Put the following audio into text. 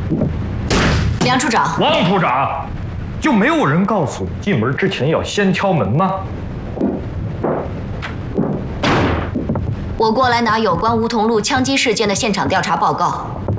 梁处长， 王处长，就没有人告诉你进门之前要先敲门吗？ 我过来拿有关梧桐路枪击事件的现场调查报告。